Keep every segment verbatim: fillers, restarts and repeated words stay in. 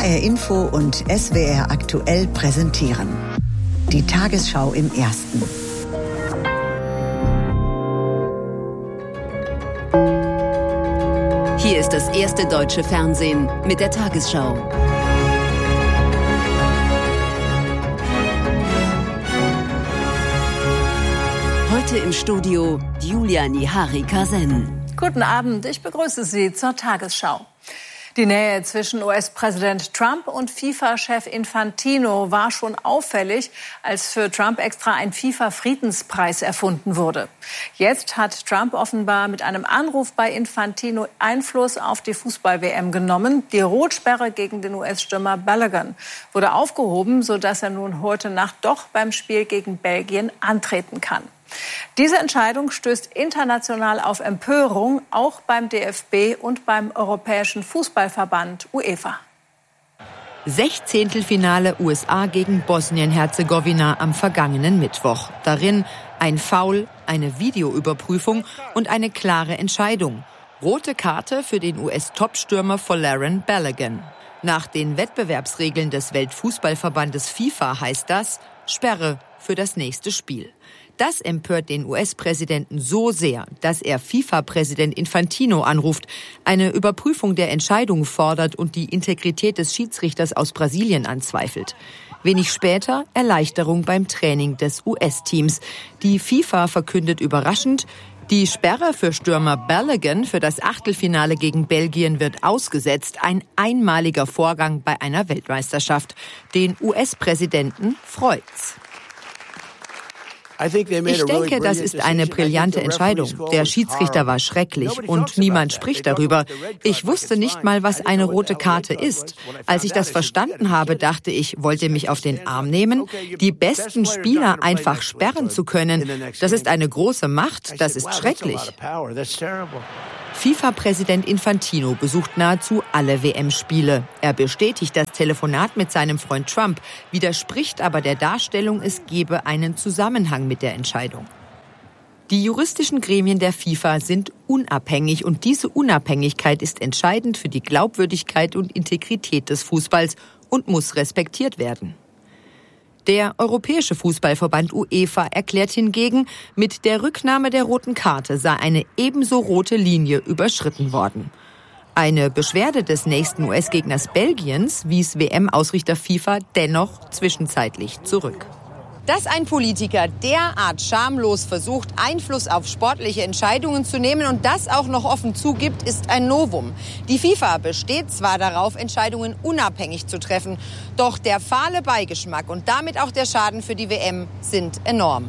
R Info und S W R aktuell präsentieren. Die Tagesschau im Ersten. Hier ist das erste deutsche Fernsehen mit der Tagesschau. Heute im Studio Julia Nihari-Kasen. Guten Abend, ich begrüße Sie zur Tagesschau. Die Nähe zwischen U S-Präsident Trump und FIFA-Chef Infantino war schon auffällig, als für Trump extra ein FIFA-Friedenspreis erfunden wurde. Jetzt hat Trump offenbar mit einem Anruf bei Infantino Einfluss auf die Fußball-W M genommen. Die Rotsperre gegen den U S-Stürmer Balogun wurde aufgehoben, sodass er nun heute Nacht doch beim Spiel gegen Belgien antreten kann. Diese Entscheidung stößt international auf Empörung, auch beim D F B und beim Europäischen Fußballverband UEFA. Sechzehntelfinale U S A gegen Bosnien-Herzegowina am vergangenen Mittwoch. Darin ein Foul, eine Videoüberprüfung und eine klare Entscheidung. Rote Karte für den U S-Topstürmer Folarin Balogun. Nach den Wettbewerbsregeln des Weltfußballverbandes FIFA heißt das Sperre für das nächste Spiel. Das empört den U S-Präsidenten so sehr, dass er FIFA-Präsident Infantino anruft, eine Überprüfung der Entscheidung fordert und die Integrität des Schiedsrichters aus Brasilien anzweifelt. Wenig später Erleichterung beim Training des U S-Teams. Die FIFA verkündet überraschend, die Sperre für Stürmer Balogun für das Achtelfinale gegen Belgien wird ausgesetzt. Ein einmaliger Vorgang bei einer Weltmeisterschaft. Den U S-Präsidenten freut's. Ich denke, das ist eine brillante Entscheidung. Der Schiedsrichter war schrecklich und niemand spricht darüber. Ich wusste nicht mal, was eine rote Karte ist. Als ich das verstanden habe, dachte ich, wollt ihr mich auf den Arm nehmen? Die besten Spieler einfach sperren zu können, das ist eine große Macht, das ist schrecklich. FIFA-Präsident Infantino besucht nahezu alle W M-Spiele. Er bestätigt das Telefonat mit seinem Freund Trump, widerspricht aber der Darstellung, es gebe einen Zusammenhang mit der Entscheidung. Die juristischen Gremien der FIFA sind unabhängig und diese Unabhängigkeit ist entscheidend für die Glaubwürdigkeit und Integrität des Fußballs und muss respektiert werden. Der Europäische Fußballverband UEFA erklärt hingegen, mit der Rücknahme der roten Karte sei eine ebenso rote Linie überschritten worden. Eine Beschwerde des nächsten U S-Gegners Belgiens wies W M-Ausrichter FIFA dennoch zwischenzeitlich zurück. Dass ein Politiker derart schamlos versucht, Einfluss auf sportliche Entscheidungen zu nehmen und das auch noch offen zugibt, ist ein Novum. Die FIFA besteht zwar darauf, Entscheidungen unabhängig zu treffen, doch der fahle Beigeschmack und damit auch der Schaden für die W M sind enorm.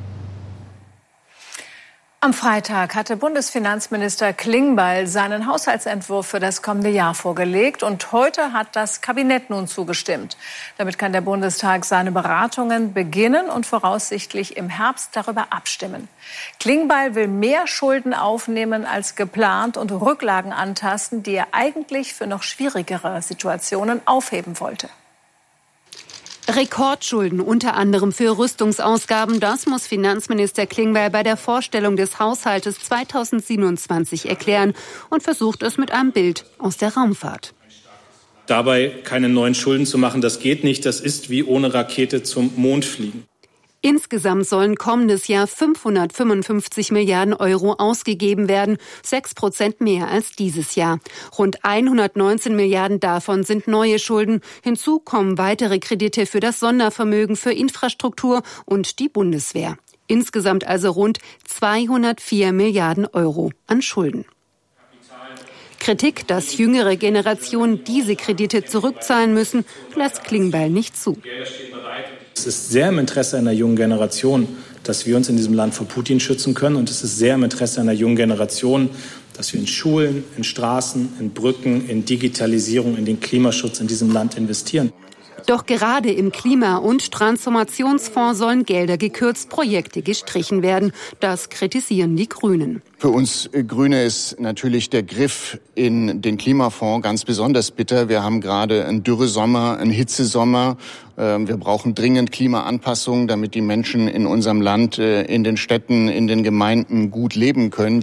Am Freitag hatte Bundesfinanzminister Klingbeil seinen Haushaltsentwurf für das kommende Jahr vorgelegt und heute hat das Kabinett nun zugestimmt. Damit kann der Bundestag seine Beratungen beginnen und voraussichtlich im Herbst darüber abstimmen. Klingbeil will mehr Schulden aufnehmen als geplant und Rücklagen antasten, die er eigentlich für noch schwierigere Situationen aufheben wollte. Rekordschulden, unter anderem für Rüstungsausgaben, das muss Finanzminister Klingbeil bei der Vorstellung des Haushaltes zweitausendsiebenundzwanzig erklären und versucht es mit einem Bild aus der Raumfahrt. Dabei keine neuen Schulden zu machen, das geht nicht. Das ist wie ohne Rakete zum Mond fliegen. Insgesamt sollen kommendes Jahr fünfhundertfünfundfünfzig Milliarden Euro ausgegeben werden, sechs Prozent mehr als dieses Jahr. Rund hundertneunzehn Milliarden davon sind neue Schulden. Hinzu kommen weitere Kredite für das Sondervermögen für Infrastruktur und die Bundeswehr. Insgesamt also rund zweihundertvier Milliarden Euro an Schulden. Kritik, dass jüngere Generationen diese Kredite zurückzahlen müssen, lässt Klingbeil nicht zu. Es ist sehr im Interesse einer jungen Generation, dass wir uns in diesem Land vor Putin schützen können. Und es ist sehr im Interesse einer jungen Generation, dass wir in Schulen, in Straßen, in Brücken, in Digitalisierung, in den Klimaschutz in diesem Land investieren. Doch gerade im Klima- und Transformationsfonds sollen Gelder gekürzt, Projekte gestrichen werden. Das kritisieren die Grünen. Für uns Grüne ist natürlich der Griff in den Klimafonds ganz besonders bitter. Wir haben gerade einen Dürresommer, einen Hitzesommer. Wir brauchen dringend Klimaanpassungen, damit die Menschen in unserem Land, in den Städten, in den Gemeinden gut leben können.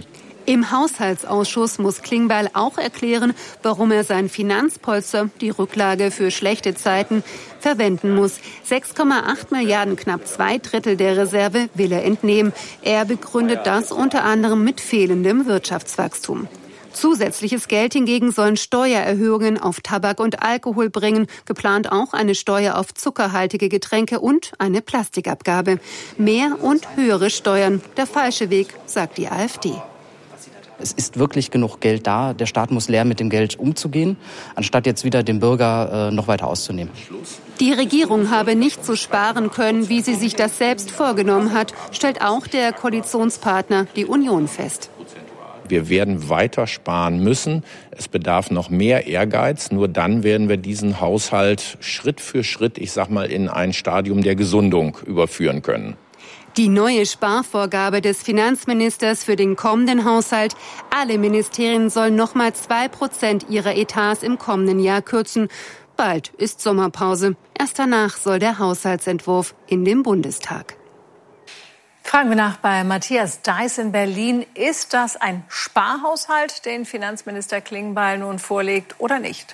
Im Haushaltsausschuss muss Klingbeil auch erklären, warum er sein Finanzpolster, die Rücklage für schlechte Zeiten, verwenden muss. sechs Komma acht Milliarden, knapp zwei Drittel der Reserve, will er entnehmen. Er begründet das unter anderem mit fehlendem Wirtschaftswachstum. Zusätzliches Geld hingegen sollen Steuererhöhungen auf Tabak und Alkohol bringen, geplant auch eine Steuer auf zuckerhaltige Getränke und eine Plastikabgabe. Mehr und höhere Steuern, der falsche Weg, sagt die AfD. Es ist wirklich genug Geld da. Der Staat muss lernen, mit dem Geld umzugehen, anstatt jetzt wieder den Bürger äh, noch weiter auszunehmen. Die Regierung habe nicht so sparen können, wie sie sich das selbst vorgenommen hat, stellt auch der Koalitionspartner, die Union, fest. Wir werden weiter sparen müssen. Es bedarf noch mehr Ehrgeiz. Nur dann werden wir diesen Haushalt Schritt für Schritt, ich sag mal, in ein Stadium der Gesundung überführen können. Die neue Sparvorgabe des Finanzministers für den kommenden Haushalt: Alle Ministerien sollen noch mal zwei Prozent ihrer Etats im kommenden Jahr kürzen. Bald ist Sommerpause. Erst danach soll der Haushaltsentwurf in den Bundestag. Fragen wir nach bei Matthias Deiß in Berlin. Ist das ein Sparhaushalt, den Finanzminister Klingbeil nun vorlegt, oder nicht?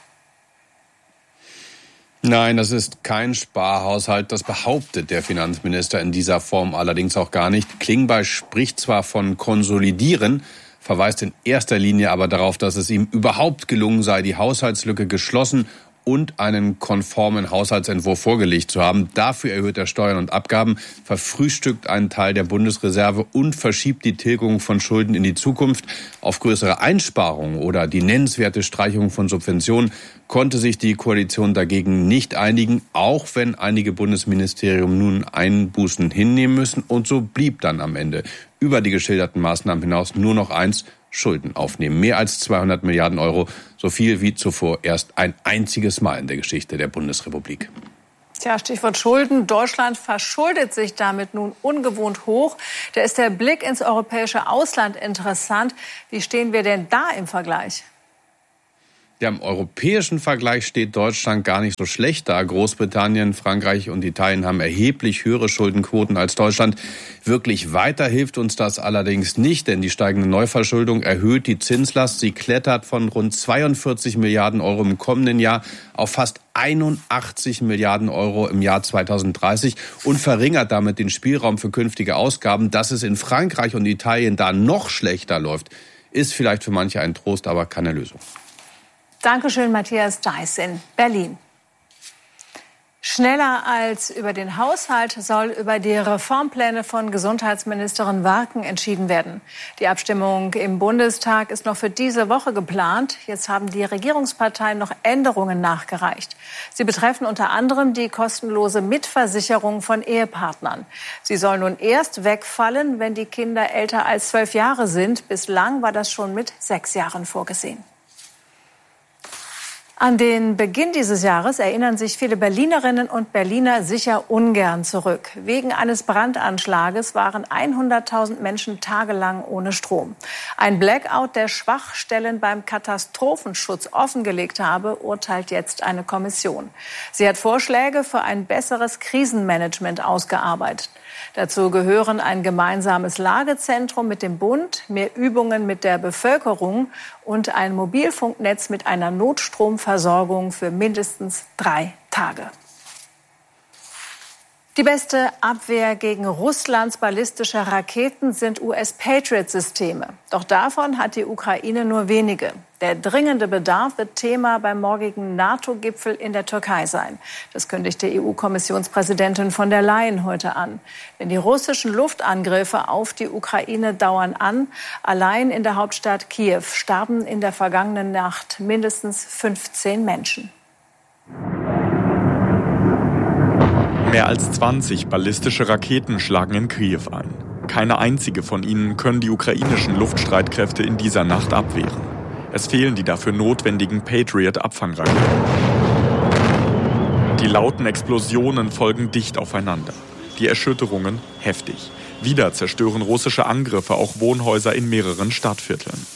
Nein, das ist kein Sparhaushalt. Das behauptet der Finanzminister in dieser Form allerdings auch gar nicht. Klingbeil spricht zwar von Konsolidieren, verweist in erster Linie aber darauf, dass es ihm überhaupt gelungen sei, die Haushaltslücke geschlossen und einen konformen Haushaltsentwurf vorgelegt zu haben. Dafür erhöht er Steuern und Abgaben, verfrühstückt einen Teil der Bundesreserve und verschiebt die Tilgung von Schulden in die Zukunft. Auf größere Einsparungen oder die nennenswerte Streichung von Subventionen konnte sich die Koalition dagegen nicht einigen, auch wenn einige Bundesministerien nun Einbußen hinnehmen müssen. Und so blieb dann am Ende über die geschilderten Maßnahmen hinaus nur noch eins: Schulden aufnehmen. Mehr als zweihundert Milliarden Euro, so viel wie zuvor erst ein einziges Mal in der Geschichte der Bundesrepublik. Tja, Stichwort Schulden. Deutschland verschuldet sich damit nun ungewohnt hoch. Da ist der Blick ins europäische Ausland interessant. Wie stehen wir denn da im Vergleich? Ja, im europäischen Vergleich steht Deutschland gar nicht so schlecht da. Großbritannien, Frankreich und Italien haben erheblich höhere Schuldenquoten als Deutschland. Wirklich weiter hilft uns das allerdings nicht, denn die steigende Neuverschuldung erhöht die Zinslast. Sie klettert von rund zweiundvierzig Milliarden Euro im kommenden Jahr auf fast einundachtzig Milliarden Euro im Jahr zweitausenddreißig und verringert damit den Spielraum für künftige Ausgaben. Dass es in Frankreich und Italien da noch schlechter läuft, ist vielleicht für manche ein Trost, aber keine Lösung. Dankeschön, Matthias Deiß in Berlin. Schneller als über den Haushalt soll über die Reformpläne von Gesundheitsministerin Warken entschieden werden. Die Abstimmung im Bundestag ist noch für diese Woche geplant. Jetzt haben die Regierungsparteien noch Änderungen nachgereicht. Sie betreffen unter anderem die kostenlose Mitversicherung von Ehepartnern. Sie soll nun erst wegfallen, wenn die Kinder älter als zwölf Jahre sind. Bislang war das schon mit sechs Jahren vorgesehen. An den Beginn dieses Jahres erinnern sich viele Berlinerinnen und Berliner sicher ungern zurück. Wegen eines Brandanschlages waren hunderttausend Menschen tagelang ohne Strom. Ein Blackout, der Schwachstellen beim Katastrophenschutz offengelegt habe, urteilt jetzt eine Kommission. Sie hat Vorschläge für ein besseres Krisenmanagement ausgearbeitet. Dazu gehören ein gemeinsames Lagezentrum mit dem Bund, mehr Übungen mit der Bevölkerung und ein Mobilfunknetz mit einer Notstromversorgung für mindestens drei Tage. Die beste Abwehr gegen Russlands ballistische Raketen sind U S-Patriot-Systeme. Doch davon hat die Ukraine nur wenige. Der dringende Bedarf wird Thema beim morgigen NATO-Gipfel in der Türkei sein. Das kündigte E U-Kommissionspräsidentin von der Leyen heute an. Denn die russischen Luftangriffe auf die Ukraine dauern an. Allein in der Hauptstadt Kiew starben in der vergangenen Nacht mindestens fünfzehn Menschen. Mehr als zwanzig ballistische Raketen schlagen in Kiew ein. Keine einzige von ihnen können die ukrainischen Luftstreitkräfte in dieser Nacht abwehren. Es fehlen die dafür notwendigen Patriot-Abfangraketen. Die lauten Explosionen folgen dicht aufeinander. Die Erschütterungen heftig. Wieder zerstören russische Angriffe auch Wohnhäuser in mehreren Stadtvierteln.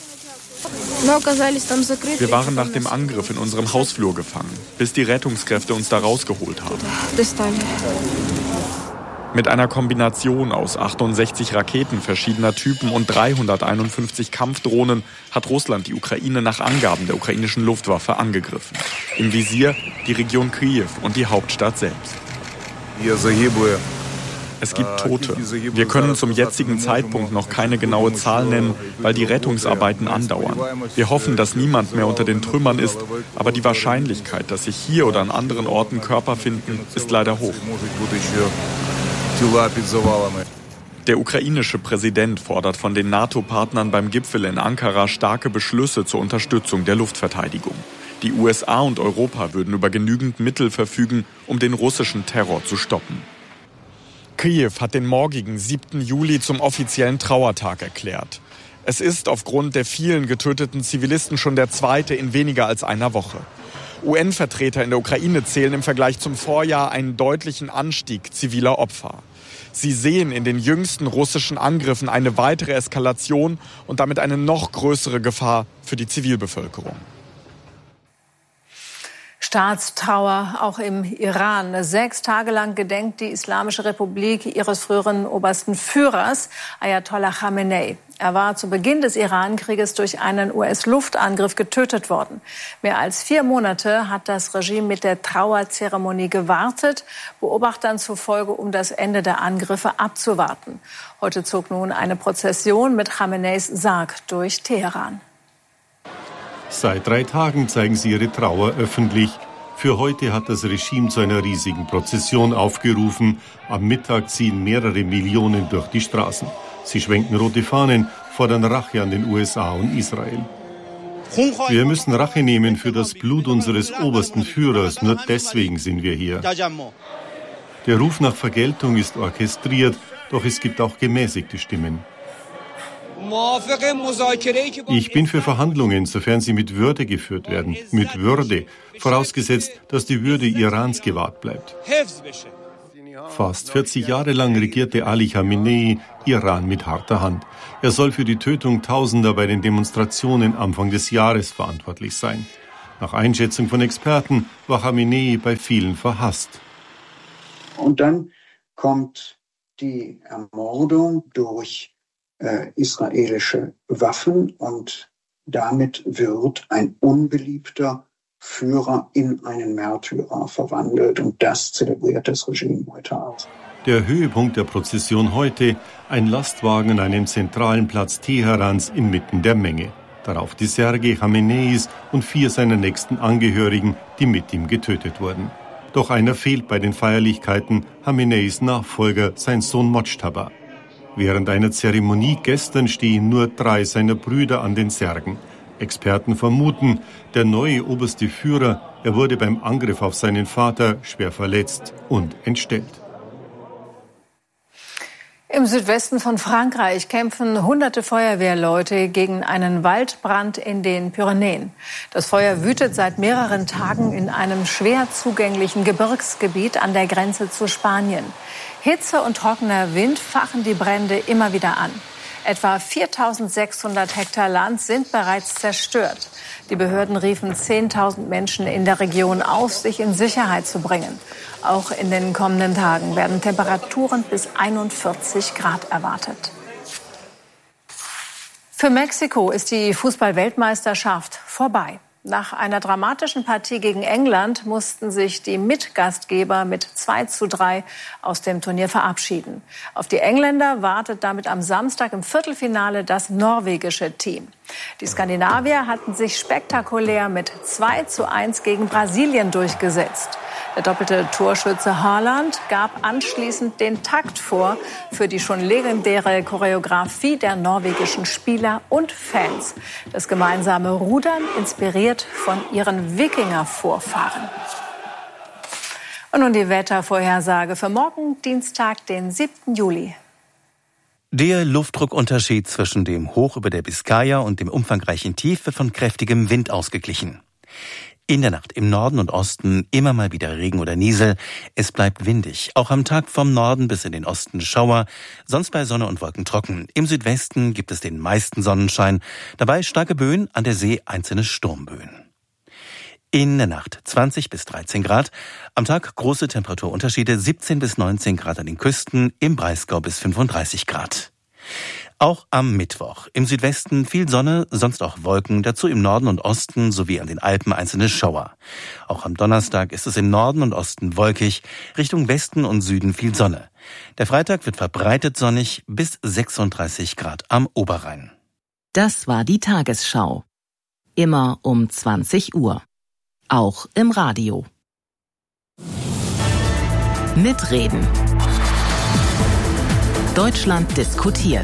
Wir waren nach dem Angriff in unserem Hausflur gefangen, bis die Rettungskräfte uns da rausgeholt haben. Mit einer Kombination aus achtundsechzig Raketen verschiedener Typen und dreihunderteinundfünfzig Kampfdrohnen hat Russland die Ukraine nach Angaben der ukrainischen Luftwaffe angegriffen. Im Visier die Region Kyiw und die Hauptstadt selbst. Es gibt Tote. Wir können zum jetzigen Zeitpunkt noch keine genaue Zahl nennen, weil die Rettungsarbeiten andauern. Wir hoffen, dass niemand mehr unter den Trümmern ist, aber die Wahrscheinlichkeit, dass sich hier oder an anderen Orten Körper finden, ist leider hoch. Der ukrainische Präsident fordert von den NATO-Partnern beim Gipfel in Ankara starke Beschlüsse zur Unterstützung der Luftverteidigung. Die U S A und Europa würden über genügend Mittel verfügen, um den russischen Terror zu stoppen. Kyiw hat den morgigen siebten Juli zum offiziellen Trauertag erklärt. Es ist aufgrund der vielen getöteten Zivilisten schon der zweite in weniger als einer Woche. U N-Vertreter in der Ukraine zählen im Vergleich zum Vorjahr einen deutlichen Anstieg ziviler Opfer. Sie sehen in den jüngsten russischen Angriffen eine weitere Eskalation und damit eine noch größere Gefahr für die Zivilbevölkerung. Staatstrauer auch im Iran. Sechs Tage lang gedenkt die Islamische Republik ihres früheren obersten Führers, Ayatollah Khamenei. Er war zu Beginn des Iran-Krieges durch einen U S-Luftangriff getötet worden. Mehr als vier Monate hat das Regime mit der Trauerzeremonie gewartet, Beobachtern zufolge, um das Ende der Angriffe abzuwarten. Heute zog nun eine Prozession mit Khameneis Sarg durch Teheran. Seit drei Tagen zeigen sie ihre Trauer öffentlich. Für heute hat das Regime zu einer riesigen Prozession aufgerufen. Am Mittag ziehen mehrere Millionen durch die Straßen. Sie schwenken rote Fahnen, fordern Rache an den U S A und Israel. Wir müssen Rache nehmen für das Blut unseres obersten Führers. Nur deswegen sind wir hier. Der Ruf nach Vergeltung ist orchestriert, doch es gibt auch gemäßigte Stimmen. Ich bin für Verhandlungen, sofern sie mit Würde geführt werden. Mit Würde, vorausgesetzt, dass die Würde Irans gewahrt bleibt. Fast vierzig Jahre lang regierte Ali Khamenei Iran mit harter Hand. Er soll für die Tötung Tausender bei den Demonstrationen Anfang des Jahres verantwortlich sein. Nach Einschätzung von Experten war Khamenei bei vielen verhasst. Und dann kommt die Ermordung durch Äh, israelische Waffen und damit wird ein unbeliebter Führer in einen Märtyrer verwandelt und das zelebriert das Regime heute auch. Der Höhepunkt der Prozession heute, ein Lastwagen an einem zentralen Platz Teherans inmitten der Menge. Darauf die Särge Khameneis und vier seiner nächsten Angehörigen, die mit ihm getötet wurden. Doch einer fehlt bei den Feierlichkeiten, Khameneis Nachfolger, sein Sohn Mojtaba. Während einer Zeremonie gestern stehen nur drei seiner Brüder an den Särgen. Experten vermuten, der neue oberste Führer, er wurde beim Angriff auf seinen Vater schwer verletzt und entstellt. Im Südwesten von Frankreich kämpfen hunderte Feuerwehrleute gegen einen Waldbrand in den Pyrenäen. Das Feuer wütet seit mehreren Tagen in einem schwer zugänglichen Gebirgsgebiet an der Grenze zu Spanien. Hitze und trockener Wind fachen die Brände immer wieder an. Etwa viertausendsechshundert Hektar Land sind bereits zerstört. Die Behörden riefen zehntausend Menschen in der Region auf, sich in Sicherheit zu bringen. Auch in den kommenden Tagen werden Temperaturen bis einundvierzig Grad erwartet. Für Mexiko ist die Fußball-Weltmeisterschaft vorbei. Nach einer dramatischen Partie gegen England mussten sich die Mitgastgeber mit zwei zu drei aus dem Turnier verabschieden. Auf die Engländer wartet damit am Samstag im Viertelfinale das norwegische Team. Die Skandinavier hatten sich spektakulär mit zwei zu eins gegen Brasilien durchgesetzt. Der doppelte Torschütze Haaland gab anschließend den Takt vor für die schon legendäre Choreografie der norwegischen Spieler und Fans. Das gemeinsame Rudern inspiriert von ihren Wikinger-Vorfahren. Und nun die Wettervorhersage für morgen, Dienstag, den siebten Juli. Der Luftdruckunterschied zwischen dem Hoch über der Biskaya und dem umfangreichen Tief wird von kräftigem Wind ausgeglichen. In der Nacht im Norden und Osten immer mal wieder Regen oder Niesel. Es bleibt windig. Auch am Tag vom Norden bis in den Osten Schauer. Sonst bei Sonne und Wolken trocken. Im Südwesten gibt es den meisten Sonnenschein. Dabei starke Böen, an der See einzelne Sturmböen. In der Nacht zwanzig bis dreizehn Grad, am Tag große Temperaturunterschiede, siebzehn bis neunzehn Grad an den Küsten, im Breisgau bis fünfunddreißig Grad. Auch am Mittwoch im Südwesten viel Sonne, sonst auch Wolken, dazu im Norden und Osten sowie an den Alpen einzelne Schauer. Auch am Donnerstag ist es im Norden und Osten wolkig, Richtung Westen und Süden viel Sonne. Der Freitag wird verbreitet sonnig bis sechsunddreißig Grad am Oberrhein. Das war die Tagesschau. Immer um zwanzig Uhr. Auch im Radio. Mitreden. Deutschland diskutiert.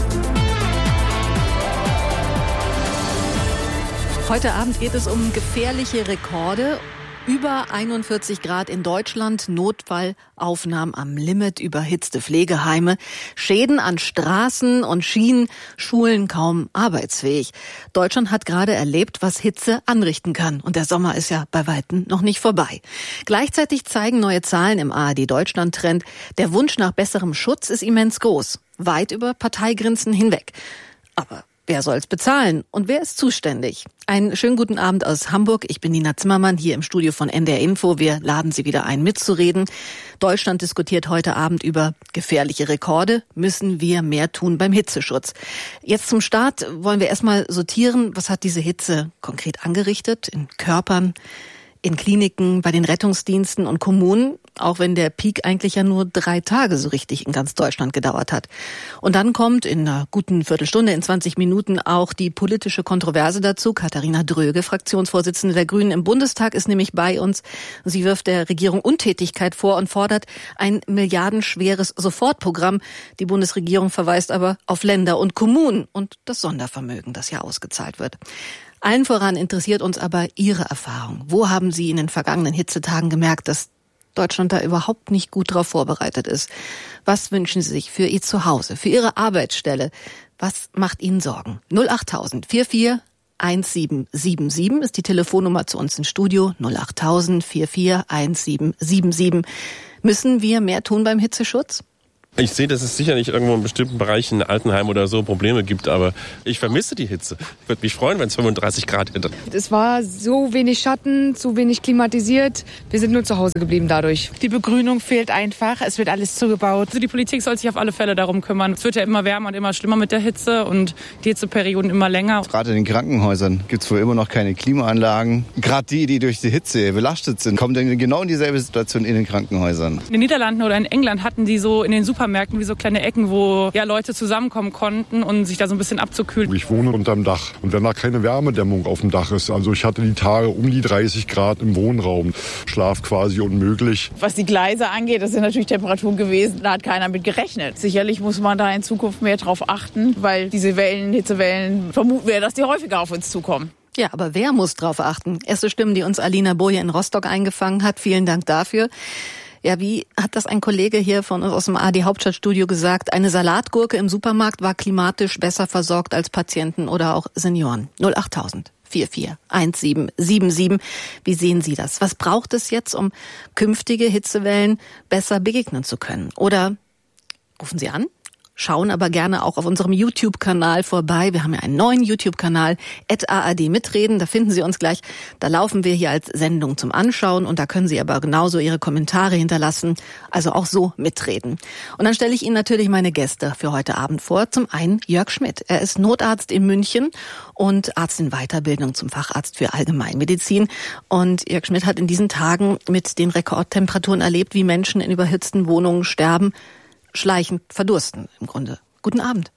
Heute Abend geht es um gefährliche Rekorde. Über einundvierzig Grad in Deutschland, Notfallaufnahmen am Limit, überhitzte Pflegeheime, Schäden an Straßen und Schienen, Schulen kaum arbeitsfähig. Deutschland hat gerade erlebt, was Hitze anrichten kann. Und der Sommer ist ja bei Weitem noch nicht vorbei. Gleichzeitig zeigen neue Zahlen im A R D-Deutschland-Trend, der Wunsch nach besserem Schutz ist immens groß. Weit über Parteigrenzen hinweg. Aber wer soll's bezahlen und wer ist zuständig? Einen schönen guten Abend aus Hamburg. Ich bin Nina Zimmermann hier im Studio von N D R Info. Wir laden Sie wieder ein, mitzureden. Deutschland diskutiert heute Abend über gefährliche Rekorde. Müssen wir mehr tun beim Hitzeschutz? Jetzt zum Start wollen wir erstmal sortieren, was hat diese Hitze konkret angerichtet in Körpern, in Kliniken, bei den Rettungsdiensten und Kommunen, auch wenn der Peak eigentlich ja nur drei Tage so richtig in ganz Deutschland gedauert hat. Und dann kommt in einer guten Viertelstunde, in zwanzig Minuten auch die politische Kontroverse dazu. Katharina Dröge, Fraktionsvorsitzende der Grünen im Bundestag, ist nämlich bei uns. Sie wirft der Regierung Untätigkeit vor und fordert ein milliardenschweres Sofortprogramm. Die Bundesregierung verweist aber auf Länder und Kommunen und das Sondervermögen, das ja ausgezahlt wird. Allen voran interessiert uns aber Ihre Erfahrung. Wo haben Sie in den vergangenen Hitzetagen gemerkt, dass Deutschland da überhaupt nicht gut drauf vorbereitet ist? Was wünschen Sie sich für Ihr Zuhause, für Ihre Arbeitsstelle? Was macht Ihnen Sorgen? null achttausend vierundvierzig siebzehn siebenundsiebzig ist die Telefonnummer zu uns ins Studio. null achttausend vierundvierzig siebzehn siebenundsiebzig. Müssen wir mehr tun beim Hitzeschutz? Ich sehe, dass es sicher nicht irgendwo in bestimmten Bereichen, Altenheim oder so, Probleme gibt, aber ich vermisse die Hitze. Ich würde mich freuen, wenn es fünfunddreißig Grad hätte. Es war so wenig Schatten, zu wenig klimatisiert. Wir sind nur zu Hause geblieben dadurch. Die Begrünung fehlt einfach, es wird alles zugebaut. Also die Politik soll sich auf alle Fälle darum kümmern. Es wird ja immer wärmer und immer schlimmer mit der Hitze und die Hitzeperioden immer länger. Gerade in den Krankenhäusern gibt es wohl immer noch keine Klimaanlagen. Gerade die, die durch die Hitze belastet sind, kommen dann genau in dieselbe Situation in den Krankenhäusern. In den Niederlanden oder in England hatten die so in den Supermärkten Supermärkten wie so kleine Ecken, wo ja Leute zusammenkommen konnten und sich da so ein bisschen abzukühlen. Ich wohne unterm Dach und wenn da keine Wärmedämmung auf dem Dach ist, also ich hatte die Tage um die dreißig Grad im Wohnraum, Schlaf quasi unmöglich. Was die Gleise angeht, das sind natürlich Temperaturen gewesen, da hat keiner mit gerechnet. Sicherlich muss man da in Zukunft mehr drauf achten, weil diese Wellen, Hitzewellen, vermuten wir, dass die häufiger auf uns zukommen. Ja, aber wer muss drauf achten? Erste Stimmen, die uns Alina Boje in Rostock eingefangen hat. Vielen Dank dafür. Ja, wie hat das ein Kollege hier von uns aus dem A R D Hauptstadtstudio gesagt? Eine Salatgurke im Supermarkt war klimatisch besser versorgt als Patienten oder auch Senioren. null achttausend vierundvierzig siebzehn siebenundsiebzig. Wie sehen Sie das? Was braucht es jetzt, um künftige Hitzewellen besser begegnen zu können? Oder rufen Sie an? Schauen aber gerne auch auf unserem YouTube-Kanal vorbei. Wir haben ja einen neuen YouTube-Kanal, at A R D Mitreden. Da finden Sie uns gleich. Da laufen wir hier als Sendung zum Anschauen und da können Sie aber genauso Ihre Kommentare hinterlassen. Also auch so mitreden. Und dann stelle ich Ihnen natürlich meine Gäste für heute Abend vor. Zum einen Jörg Schmidt. Er ist Notarzt in München und Arzt in Weiterbildung zum Facharzt für Allgemeinmedizin. Und Jörg Schmidt hat in diesen Tagen mit den Rekordtemperaturen erlebt, wie Menschen in überhitzten Wohnungen sterben, schleichend verdursten im Grunde. Guten Abend.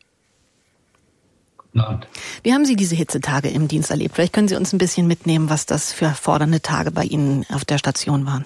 Guten Abend. Wie haben Sie diese Hitzetage im Dienst erlebt? Vielleicht können Sie uns ein bisschen mitnehmen, was das für fordernde Tage bei Ihnen auf der Station waren.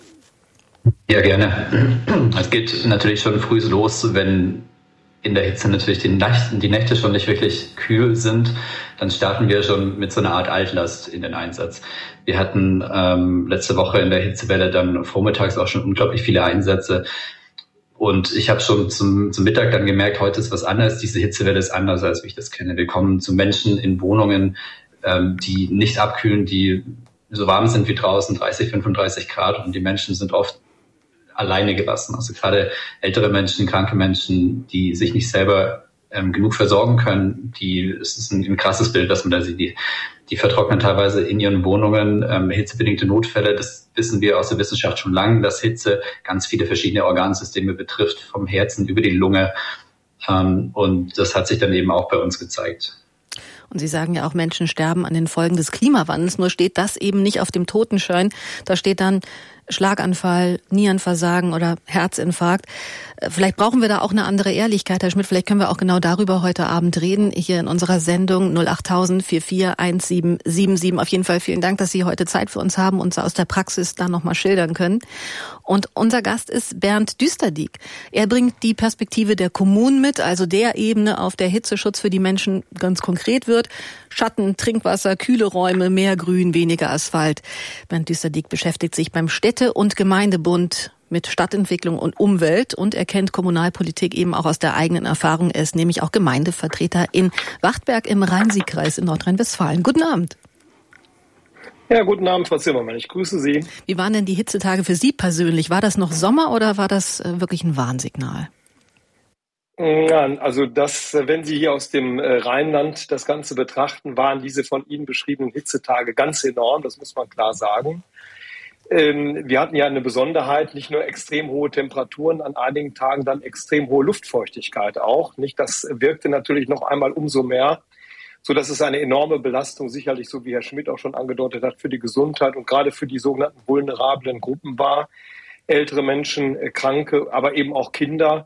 Ja, gerne. Es geht natürlich schon früh los, wenn in der Hitze natürlich die Nächte, die Nächte schon nicht wirklich kühl sind. Dann starten wir schon mit so einer Art Altlast in den Einsatz. Wir hatten ähm, letzte Woche in der Hitzewelle dann vormittags auch schon unglaublich viele Einsätze. Und ich habe schon zum, zum Mittag dann gemerkt, heute ist was anderes. Diese Hitzewelle ist anders, als wie ich das kenne. Wir kommen zu Menschen in Wohnungen, ähm, die nicht abkühlen, die so warm sind wie draußen, dreißig, fünfunddreißig Grad. Und die Menschen sind oft alleine gelassen. Also gerade ältere Menschen, kranke Menschen, die sich nicht selber ähm, genug versorgen können. Die, es ist ein, ein krasses Bild, dass man da sieht. Die, die vertrocknen teilweise in ihren Wohnungen. Ähm, hitzebedingte Notfälle, das wissen wir aus der Wissenschaft schon lange, dass Hitze ganz viele verschiedene Organsysteme betrifft, vom Herzen über die Lunge. Ähm, und das hat sich dann eben auch bei uns gezeigt. Und Sie sagen ja auch, Menschen sterben an den Folgen des Klimawandels. Nur steht das eben nicht auf dem Totenschein. Da steht dann Schlaganfall, Nierenversagen oder Herzinfarkt. Vielleicht brauchen wir da auch eine andere Ehrlichkeit, Herr Schmidt. Vielleicht können wir auch genau darüber heute Abend reden, hier in unserer Sendung null acht tausend vier vier eins sieben sieben sieben. Auf jeden Fall vielen Dank, dass Sie heute Zeit für uns haben und uns aus der Praxis da nochmal schildern können. Und unser Gast ist Bernd Düsterdieck. Er bringt die Perspektive der Kommunen mit, also der Ebene, auf der Hitzeschutz für die Menschen ganz konkret wird. Schatten, Trinkwasser, kühle Räume, mehr Grün, weniger Asphalt. Bernd Düsterdieck beschäftigt sich beim Städte- und Gemeindebund mit Stadtentwicklung und Umwelt und er kennt Kommunalpolitik eben auch aus der eigenen Erfahrung. Er ist nämlich auch Gemeindevertreter in Wachtberg im Rhein-Sieg-Kreis in Nordrhein-Westfalen. Guten Abend. Ja, guten Abend, Frau Zimmermann. Ich grüße Sie. Wie waren denn die Hitzetage für Sie persönlich? War das noch Sommer oder war das wirklich ein Warnsignal? Ja, also das, wenn Sie hier aus dem Rheinland das Ganze betrachten, waren diese von Ihnen beschriebenen Hitzetage ganz enorm, das muss man klar sagen. Wir hatten ja eine Besonderheit, nicht nur extrem hohe Temperaturen, an einigen Tagen dann extrem hohe Luftfeuchtigkeit auch. Nicht, das wirkte natürlich noch einmal umso mehr, so dass es eine enorme Belastung sicherlich, so wie Herr Schmidt auch schon angedeutet hat, für die Gesundheit und gerade für die sogenannten vulnerablen Gruppen war. Ältere Menschen, Kranke, aber eben auch Kinder.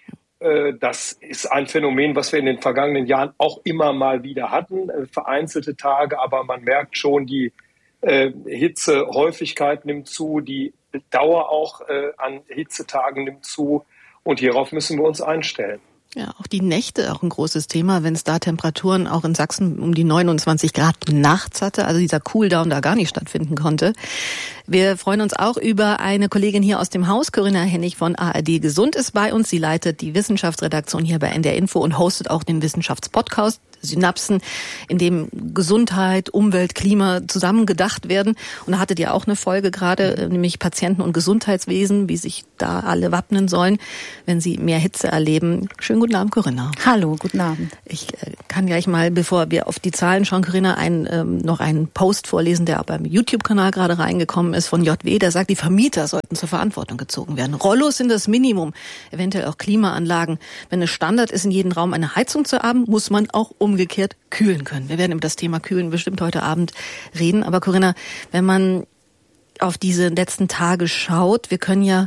Das ist ein Phänomen, was wir in den vergangenen Jahren auch immer mal wieder hatten. Vereinzelte Tage, aber man merkt schon, die Äh, Hitzehäufigkeit nimmt zu, die Dauer auch äh, an Hitzetagen nimmt zu und hierauf müssen wir uns einstellen. Ja, auch die Nächte auch ein großes Thema, wenn es da Temperaturen auch in Sachsen um die neunundzwanzig Grad nachts hatte, also dieser Cooldown da gar nicht stattfinden konnte. Wir freuen uns auch über eine Kollegin hier aus dem Haus, Corinna Hennig von A R D Gesund ist bei uns. Sie leitet die Wissenschaftsredaktion hier bei N D R Info und hostet auch den Wissenschaftspodcast Synapsen, in dem Gesundheit, Umwelt, Klima zusammen gedacht werden. Und da hattet ihr auch eine Folge gerade, nämlich Patienten- und Gesundheitswesen, wie sich da alle wappnen sollen, wenn sie mehr Hitze erleben. Schönen guten Abend, Corinna. Hallo, guten Abend. Ich äh, kann gleich mal, bevor wir auf die Zahlen schauen, Corinna, ein, ähm, noch einen Post vorlesen, der beim YouTube-Kanal gerade reingekommen ist von J W. Der sagt, die Vermieter sollten zur Verantwortung gezogen werden. Rollos sind das Minimum, eventuell auch Klimaanlagen. Wenn es Standard ist, in jedem Raum eine Heizung zu haben, muss man auch umgekehrt kühlen können. Wir werden über das Thema Kühlen bestimmt heute Abend reden. Aber Corinna, wenn man auf diese letzten Tage schaut, wir können ja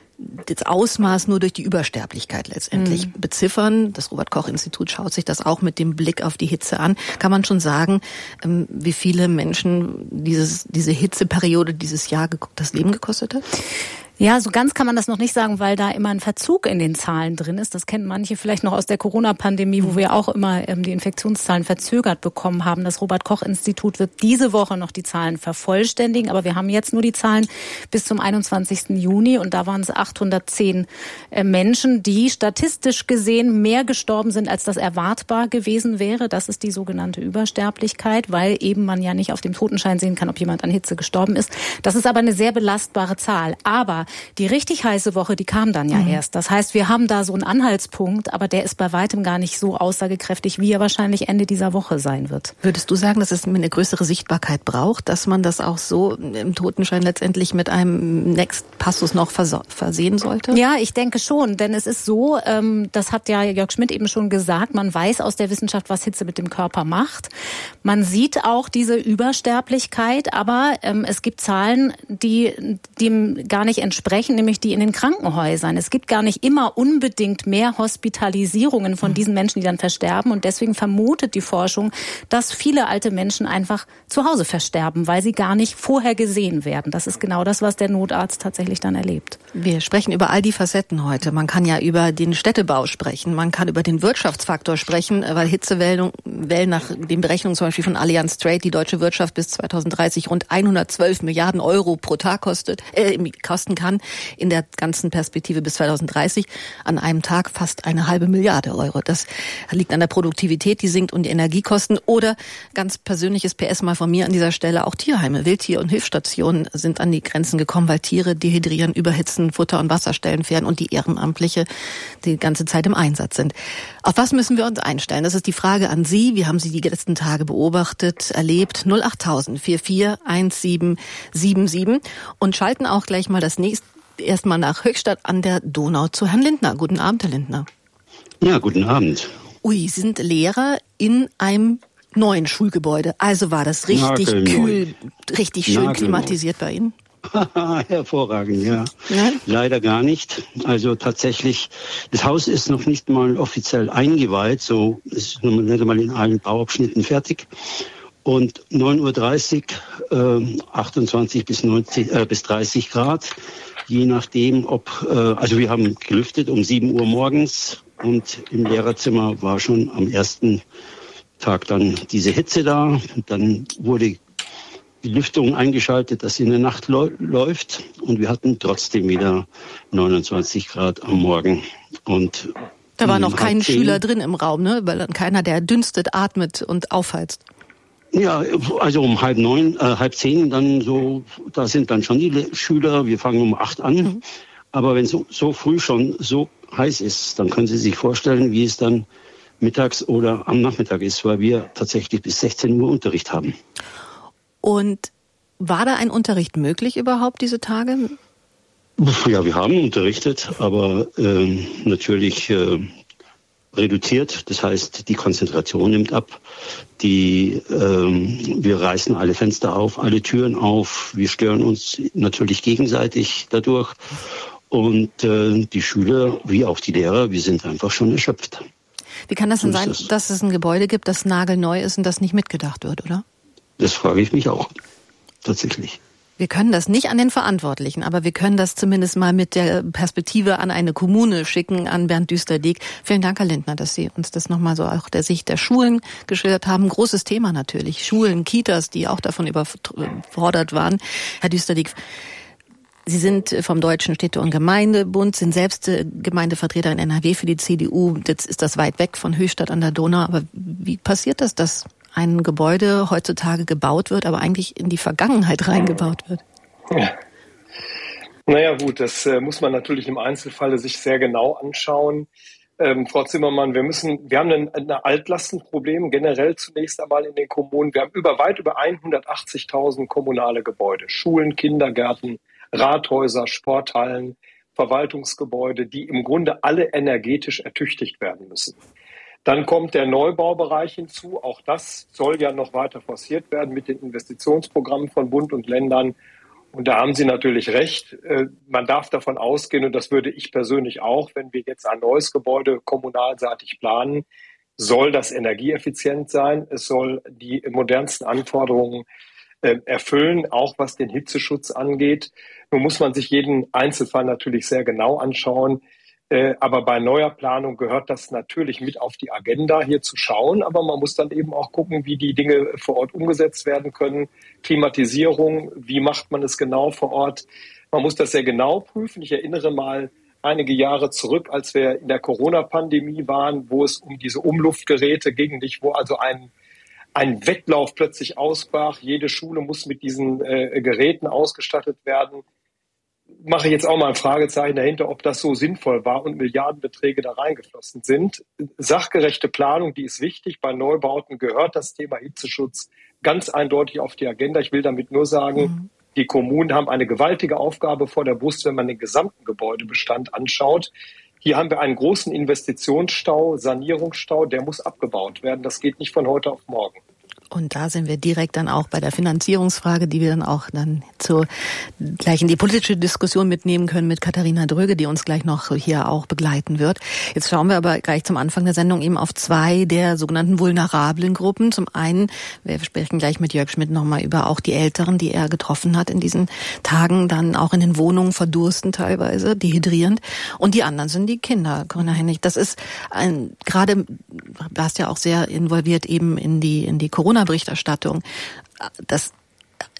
das Ausmaß nur durch die Übersterblichkeit letztendlich mhm. beziffern. Das Robert-Koch-Institut schaut sich das auch mit dem Blick auf die Hitze an. Kann man schon sagen, wie viele Menschen dieses, diese Hitzeperiode dieses Jahr das Leben gekostet hat? Ja, so ganz kann man das noch nicht sagen, weil da immer ein Verzug in den Zahlen drin ist. Das kennen manche vielleicht noch aus der Corona-Pandemie, wo wir auch immer ähm, die Infektionszahlen verzögert bekommen haben. Das Robert-Koch-Institut wird diese Woche noch die Zahlen vervollständigen, aber wir haben jetzt nur die Zahlen bis zum einundzwanzigsten Juni und da waren es achthundertzehn äh, Menschen, die statistisch gesehen mehr gestorben sind, als das erwartbar gewesen wäre. Das ist die sogenannte Übersterblichkeit, weil eben man ja nicht auf dem Totenschein sehen kann, ob jemand an Hitze gestorben ist. Das ist aber eine sehr belastbare Zahl. Aber die richtig heiße Woche, die kam dann ja mhm. erst. Das heißt, wir haben da so einen Anhaltspunkt, aber der ist bei weitem gar nicht so aussagekräftig, wie er wahrscheinlich Ende dieser Woche sein wird. Würdest du sagen, dass es eine größere Sichtbarkeit braucht, dass man das auch so im Totenschein letztendlich mit einem Next-Passus noch versehen sollte? Ja, ich denke schon, denn es ist so, ähm, das hat ja Jörg Schmidt eben schon gesagt, man weiß aus der Wissenschaft, was Hitze mit dem Körper macht. Man sieht auch diese Übersterblichkeit, aber ähm, es gibt Zahlen, die dem gar nicht entsprechen. Sprechen, nämlich die in den Krankenhäusern. Es gibt gar nicht immer unbedingt mehr Hospitalisierungen von diesen Menschen, die dann versterben. Und deswegen vermutet die Forschung, dass viele alte Menschen einfach zu Hause versterben, weil sie gar nicht vorher gesehen werden. Das ist genau das, was der Notarzt tatsächlich dann erlebt. Wir sprechen über all die Facetten heute. Man kann ja über den Städtebau sprechen. Man kann über den Wirtschaftsfaktor sprechen, weil Hitzewellen Wellen nach den Berechnungen zum Beispiel von Allianz Trade die deutsche Wirtschaft bis zweitausenddreißig rund hundertzwölf Milliarden Euro pro Tag kostet, äh, kosten kann. kann. In der ganzen Perspektive bis zweitausenddreißig an einem Tag fast eine halbe Milliarde Euro. Das liegt an der Produktivität, die sinkt, und die Energiekosten. Oder ganz persönliches P S mal von mir an dieser Stelle, auch Tierheime, Wildtier- und Hilfsstationen sind an die Grenzen gekommen, weil Tiere dehydrieren, überhitzen, Futter- und Wasserstellen fehlen und die Ehrenamtliche die ganze Zeit im Einsatz sind. Auf was müssen wir uns einstellen? Das ist die Frage an Sie. Wie haben Sie die letzten Tage beobachtet, erlebt? null acht tausend vier vier eins sieben sieben sieben und schalten auch gleich mal das nächste erstmal nach Höchstadt an der Donau zu Herrn Lindner. Guten Abend, Herr Lindner. Ja, guten Abend. Ui, Sie sind Lehrer in einem neuen Schulgebäude. Also war das richtig Nagelneu. kühl, richtig schön Nagelneu. klimatisiert bei Ihnen? Hervorragend, ja. ja. Leider gar nicht. Also tatsächlich, das Haus ist noch nicht mal offiziell eingeweiht, so ist noch nicht einmal in allen Bauabschnitten fertig. Und neun Uhr dreißig, äh, achtundzwanzig bis, neunzig, äh, bis dreißig Grad, je nachdem, ob, äh, also wir haben gelüftet um sieben Uhr morgens und im Lehrerzimmer war schon am ersten Tag dann diese Hitze da. Dann wurde die Lüftung eingeschaltet, dass sie in der Nacht läuft, und wir hatten trotzdem wieder neunundzwanzig Grad am Morgen. Und da war noch kein zehn, Schüler drin im Raum, ne? Weil dann keiner, der dünstet, atmet und aufheizt. Ja, also um halb neun, äh, halb zehn, dann so, da sind dann schon die Le- Schüler. Wir fangen um acht an. Mhm. Aber wenn es so, so früh schon so heiß ist, dann können Sie sich vorstellen, wie es dann mittags oder am Nachmittag ist, weil wir tatsächlich bis sechzehn Uhr Unterricht haben. Und war da ein Unterricht möglich überhaupt diese Tage? Ja, wir haben unterrichtet, aber äh, natürlich äh, reduziert. Das heißt, die Konzentration nimmt ab. Die, äh, wir reißen alle Fenster auf, alle Türen auf. Wir stören uns natürlich gegenseitig dadurch. Und äh, die Schüler wie auch die Lehrer, wir sind einfach schon erschöpft. Wie kann das denn So ist sein, das. dass es ein Gebäude gibt, das nagelneu ist und das nicht mitgedacht wird, oder? Das frage ich mich auch, tatsächlich. Wir können das nicht an den Verantwortlichen, aber wir können das zumindest mal mit der Perspektive an eine Kommune schicken, an Bernd Düsterdiek. Vielen Dank, Herr Lindner, dass Sie uns das nochmal so auch der Sicht der Schulen geschildert haben. Großes Thema natürlich. Schulen, Kitas, die auch davon überfordert waren. Herr Düsterdiek, Sie sind vom Deutschen Städte- und Gemeindebund, sind selbst Gemeindevertreter in N R W für die C D U. Jetzt ist das weit weg von Höchstadt an der Donau. Aber wie passiert das, dass ein Gebäude heutzutage gebaut wird, aber eigentlich in die Vergangenheit reingebaut wird? Ja. Naja gut, das äh, muss man natürlich im Einzelfall sich sehr genau anschauen. Ähm, Frau Zimmermann, wir müssen, wir haben ein, ein Altlastenproblem generell zunächst einmal in den Kommunen. Wir haben über weit über hundertachtzigtausend kommunale Gebäude, Schulen, Kindergärten, Rathäuser, Sporthallen, Verwaltungsgebäude, die im Grunde alle energetisch ertüchtigt werden müssen. Dann kommt der Neubaubereich hinzu. Auch das soll ja noch weiter forciert werden mit den Investitionsprogrammen von Bund und Ländern. Und da haben Sie natürlich recht. Man darf davon ausgehen, und das würde ich persönlich auch, wenn wir jetzt ein neues Gebäude kommunalseitig planen, soll das energieeffizient sein. Es soll die modernsten Anforderungen erfüllen, auch was den Hitzeschutz angeht. Nun muss man sich jeden Einzelfall natürlich sehr genau anschauen. Aber bei neuer Planung gehört das natürlich mit auf die Agenda, hier zu schauen. Aber man muss dann eben auch gucken, wie die Dinge vor Ort umgesetzt werden können. Klimatisierung, wie macht man es genau vor Ort? Man muss das sehr genau prüfen. Ich erinnere mal einige Jahre zurück, als wir in der Corona-Pandemie waren, wo es um diese Umluftgeräte ging, nicht, wo also ein ein Wettlauf plötzlich ausbrach. Jede Schule muss mit diesen äh, Geräten ausgestattet werden. Mache ich jetzt auch mal ein Fragezeichen dahinter, ob das so sinnvoll war und Milliardenbeträge da reingeflossen sind. Sachgerechte Planung, die ist wichtig. Bei Neubauten gehört das Thema Hitzeschutz ganz eindeutig auf die Agenda. Ich will damit nur sagen, mhm. die Kommunen haben eine gewaltige Aufgabe vor der Brust, wenn man den gesamten Gebäudebestand anschaut. Hier haben wir einen großen Investitionsstau, Sanierungsstau, der muss abgebaut werden. Das geht nicht von heute auf morgen. Und da sind wir direkt dann auch bei der Finanzierungsfrage, die wir dann auch dann zu, gleich in die politische Diskussion mitnehmen können mit Katharina Dröge, die uns gleich noch hier auch begleiten wird. Jetzt schauen wir aber gleich zum Anfang der Sendung eben auf zwei der sogenannten vulnerablen Gruppen. Zum einen, wir sprechen gleich mit Jörg Schmidt nochmal über auch die Älteren, die er getroffen hat in diesen Tagen, dann auch in den Wohnungen verdursten teilweise, dehydrierend. Und die anderen sind die Kinder, Corinna Hennig. Das ist ein, gerade, warst ja auch sehr involviert eben in die, in die Corona Berichterstattung. Das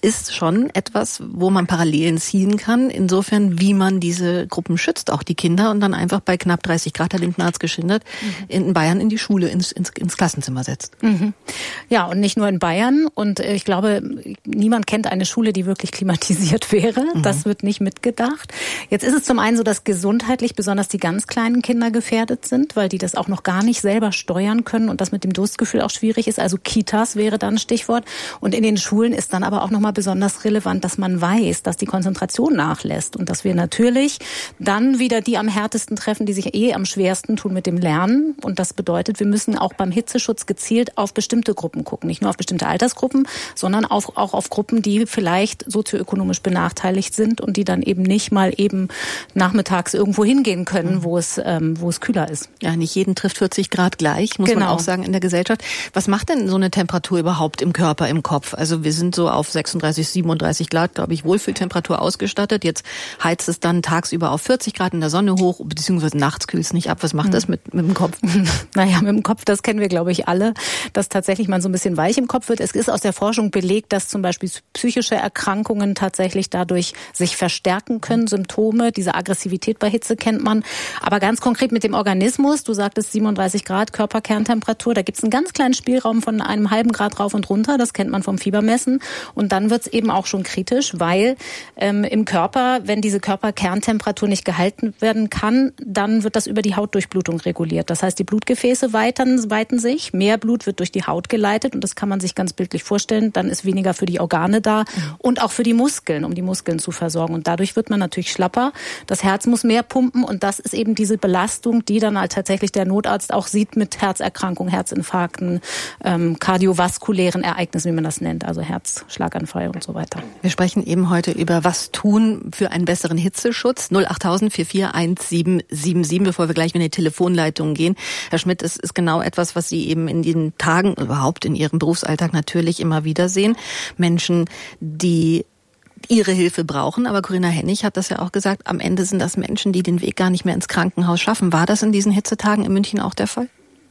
ist schon etwas, wo man Parallelen ziehen kann, insofern, wie man diese Gruppen schützt, auch die Kinder, und dann einfach bei knapp dreißig Grad, hat Lindner geschildert, mhm. in Bayern in die Schule, ins, ins, ins Klassenzimmer setzt. Mhm. Ja, und nicht nur in Bayern. Und ich glaube, niemand kennt eine Schule, die wirklich klimatisiert wäre. Mhm. Das wird nicht mitgedacht. Jetzt ist es zum einen so, dass gesundheitlich besonders die ganz kleinen Kinder gefährdet sind, weil die das auch noch gar nicht selber steuern können und das mit dem Durstgefühl auch schwierig ist. Also Kitas wäre dann ein Stichwort. Und in den Schulen ist dann aber auch nochmal besonders relevant, dass man weiß, dass die Konzentration nachlässt und dass wir natürlich dann wieder die am härtesten treffen, die sich eh am schwersten tun mit dem Lernen. Und das bedeutet, wir müssen auch beim Hitzeschutz gezielt auf bestimmte Gruppen gucken. Nicht nur auf bestimmte Altersgruppen, sondern auf, auch auf Gruppen, die vielleicht sozioökonomisch benachteiligt sind und die dann eben nicht mal eben nachmittags irgendwo hingehen können, wo es, ähm, wo es kühler ist. Ja, nicht jeden trifft vierzig Grad gleich, muss genau. man auch sagen, in der Gesellschaft. Was macht denn so eine Temperatur überhaupt im Körper, im Kopf? Also wir sind so auf sechsunddreißig, siebenunddreißig Grad, glaube ich, Wohlfühltemperatur ausgestattet. Jetzt heizt es dann tagsüber auf vierzig Grad in der Sonne hoch, beziehungsweise nachts kühlt es nicht ab. Was macht hm. das mit, mit dem Kopf? Naja, mit dem Kopf, das kennen wir, glaube ich, alle, dass tatsächlich man so ein bisschen weich im Kopf wird. Es ist aus der Forschung belegt, dass zum Beispiel psychische Erkrankungen tatsächlich dadurch sich verstärken können. Symptome, diese Aggressivität bei Hitze kennt man. Aber ganz konkret mit dem Organismus, du sagtest siebenunddreißig Grad Körperkerntemperatur, da gibt es einen ganz kleinen Spielraum von einem halben Grad rauf und runter, das kennt man vom Fiebermessen. Und dann wird es eben auch schon kritisch, weil ähm, im Körper, wenn diese Körperkerntemperatur nicht gehalten werden kann, dann wird das über die Hautdurchblutung reguliert. Das heißt, die Blutgefäße weitern, weiten sich, mehr Blut wird durch die Haut geleitet und das kann man sich ganz bildlich vorstellen. Dann ist weniger für die Organe da und auch für die Muskeln, um die Muskeln zu versorgen. Und dadurch wird man natürlich schlapper. Das Herz muss mehr pumpen und das ist eben diese Belastung, die dann halt tatsächlich der Notarzt auch sieht mit Herzerkrankungen, Herzinfarkten, ähm, kardiovaskulären Ereignissen, wie man das nennt, also Herzschlaganfall und so weiter. Wir sprechen eben heute über was tun für einen besseren Hitzeschutz. null achttausend vier vier eins sieben sieben sieben, bevor wir gleich in die Telefonleitung gehen. Herr Schmidt, es ist genau etwas, was Sie eben in den Tagen, überhaupt in Ihrem Berufsalltag natürlich immer wieder sehen. Menschen, die ihre Hilfe brauchen. Aber Corinna Hennig hat das ja auch gesagt, am Ende sind das Menschen, die den Weg gar nicht mehr ins Krankenhaus schaffen. War das in diesen Hitzetagen in München auch der Fall?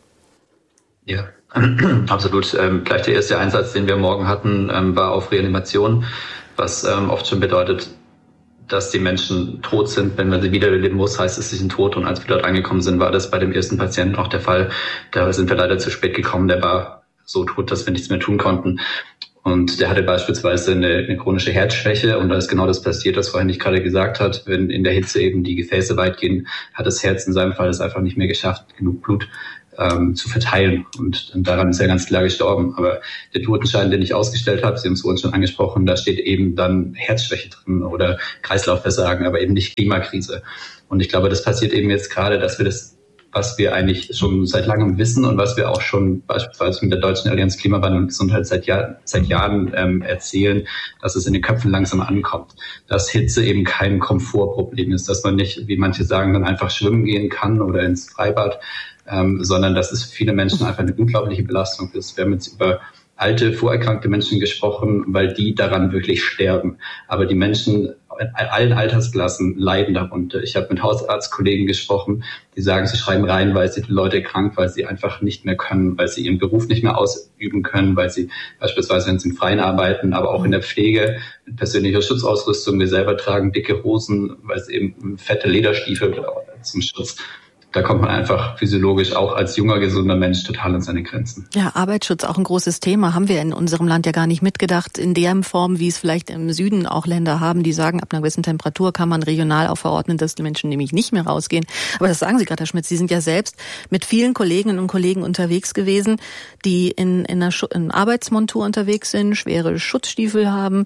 Ja, absolut. Ähm, gleich der erste Einsatz, den wir morgen hatten, ähm, war auf Reanimation, was ähm, oft schon bedeutet, dass die Menschen tot sind. Wenn man sie wiederbeleben muss, heißt es, sie sind tot. Und als wir dort angekommen sind, war das bei dem ersten Patienten auch der Fall. Da sind wir leider zu spät gekommen. Der war so tot, dass wir nichts mehr tun konnten. Und der hatte beispielsweise eine, eine chronische Herzschwäche. Und da ist genau das passiert, was vorhin ich gerade gesagt hat. Wenn in der Hitze eben die Gefäße weit gehen, hat das Herz in seinem Fall es einfach nicht mehr geschafft, genug Blut ähm, zu verteilen. Und, und daran ist er ganz klar gestorben. Aber der Totenschein, den ich ausgestellt habe, Sie haben es vorhin schon angesprochen, da steht eben dann Herzschwäche drin oder Kreislaufversagen, aber eben nicht Klimakrise. Und ich glaube, das passiert eben jetzt gerade, dass wir das, was wir eigentlich schon seit langem wissen und was wir auch schon beispielsweise mit der Deutschen Allianz Klimawandel und Gesundheit seit, Jahr, seit Jahren ähm, erzählen, dass es in den Köpfen langsam ankommt. Dass Hitze eben kein Komfortproblem ist, dass man nicht, wie manche sagen, dann einfach schwimmen gehen kann oder ins Freibad, ähm, sondern dass es für viele Menschen einfach eine unglaubliche Belastung ist. Wir haben jetzt über alte, vorerkrankte Menschen gesprochen, weil die daran wirklich sterben. Aber die Menschen in allen Altersklassen leiden darunter. Ich habe mit Hausarztkollegen gesprochen, die sagen, sie schreiben rein, weil sie die Leute krank, weil sie einfach nicht mehr können, weil sie ihren Beruf nicht mehr ausüben können, weil sie beispielsweise, wenn sie im Freien arbeiten, aber auch in der Pflege mit persönlicher Schutzausrüstung, wir selber tragen dicke Hosen, weil es eben fette Lederstiefel zum Schutz. Da kommt man einfach physiologisch auch als junger, gesunder Mensch total an seine Grenzen. Ja, Arbeitsschutz auch ein großes Thema. Haben wir in unserem Land ja gar nicht mitgedacht, in der Form, wie es vielleicht im Süden auch Länder haben, die sagen, ab einer gewissen Temperatur kann man regional auch verordnen, dass die Menschen nämlich nicht mehr rausgehen. Aber das sagen Sie gerade, Herr Schmidt, Sie sind ja selbst mit vielen Kolleginnen und Kollegen unterwegs gewesen, die in, in einer Schu- in Arbeitsmontur unterwegs sind, schwere Schutzstiefel haben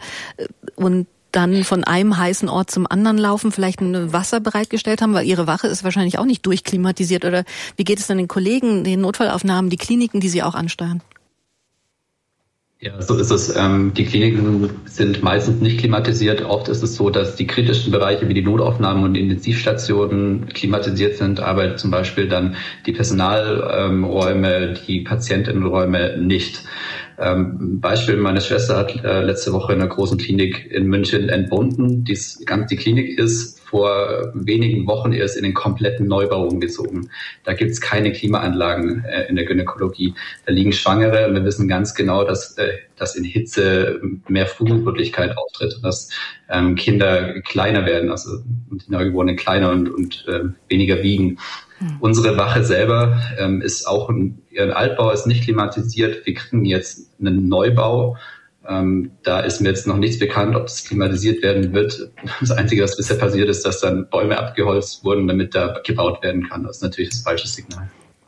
und dann von einem heißen Ort zum anderen laufen, vielleicht ein Wasser bereitgestellt haben, weil ihre Wache ist wahrscheinlich auch nicht durchklimatisiert. Oder wie geht es dann den Kollegen, den Notfallaufnahmen, die Kliniken, die Sie auch ansteuern? Ja, so ist es. Die Kliniken sind meistens nicht klimatisiert. Oft ist es so, dass die kritischen Bereiche wie die Notaufnahmen und Intensivstationen klimatisiert sind, aber zum Beispiel dann die Personalräume, die Patientinnenräume nicht. Ähm, Beispiel, meine Schwester hat äh, letzte Woche in einer großen Klinik in München entbunden. Dies, ganz, die Klinik ist vor wenigen Wochen erst in den kompletten Neubau umgezogen. Da gibt es keine Klimaanlagen äh, in der Gynäkologie. Da liegen Schwangere und wir wissen ganz genau, dass, äh, dass in Hitze mehr Frühgeburtlichkeit auftritt, dass ähm, Kinder kleiner werden, also die Neugeborenen kleiner und, und äh, weniger wiegen. Mhm. Unsere Wache selber ähm, ist auch, ein, ein Altbau ist nicht klimatisiert. Wir kriegen jetzt einen Neubau. Ähm, da ist mir jetzt noch nichts bekannt, ob das klimatisiert werden wird. Das Einzige, was bisher passiert ist, dass dann Bäume abgeholzt wurden, damit da gebaut werden kann. Das ist natürlich das falsche Signal.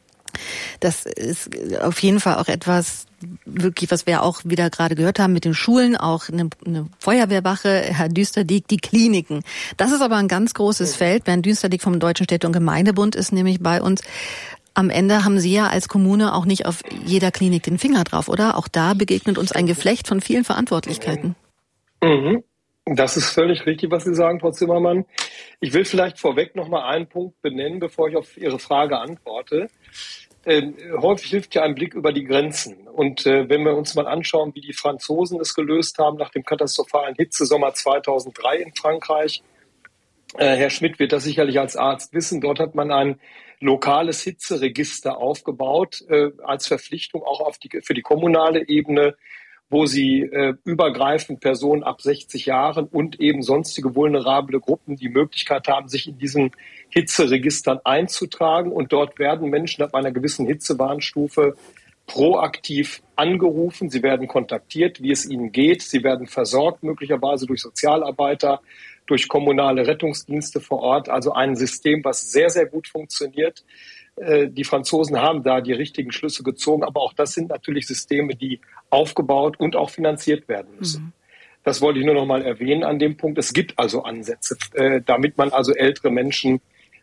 Das ist auf jeden Fall auch etwas, wirklich, was wir auch wieder gerade gehört haben mit den Schulen, auch eine, eine Feuerwehrwache, Herr Düsterdiek, die Kliniken. Das ist aber ein ganz großes Feld. Bernd Düsterdiek vom Deutschen Städte- und Gemeindebund ist nämlich bei uns. Am Ende haben Sie ja als Kommune auch nicht auf jeder Klinik den Finger drauf, oder? Auch da begegnet uns ein Geflecht von vielen Verantwortlichkeiten. Mhm. Das ist völlig richtig, was Sie sagen, Frau Zimmermann. Ich will vielleicht vorweg noch mal einen Punkt benennen, bevor ich auf Ihre Frage antworte. Ähm, häufig hilft ja ein Blick über die Grenzen. Und äh, wenn wir uns mal anschauen, wie die Franzosen es gelöst haben nach dem katastrophalen Hitzesommer zweitausenddrei in Frankreich, äh, Herr Schmidt wird das sicherlich als Arzt wissen, dort hat man ein lokales Hitzeregister aufgebaut, äh, als Verpflichtung auch auf die, für die kommunale Ebene, wo sie äh, übergreifend Personen ab sechzig Jahren und eben sonstige vulnerable Gruppen die Möglichkeit haben, sich in diesen Hitzeregistern einzutragen. Und dort werden Menschen ab einer gewissen Hitzewarnstufe proaktiv angerufen. Sie werden kontaktiert, wie es ihnen geht. Sie werden versorgt, möglicherweise durch Sozialarbeiter, durch kommunale Rettungsdienste vor Ort. Also ein System, was sehr, sehr gut funktioniert. Die Franzosen haben da die richtigen Schlüsse gezogen, aber auch das sind natürlich Systeme, die aufgebaut und auch finanziert werden müssen. Mhm. Das wollte ich nur noch mal erwähnen an dem Punkt. Es gibt also Ansätze, damit man also ältere Menschen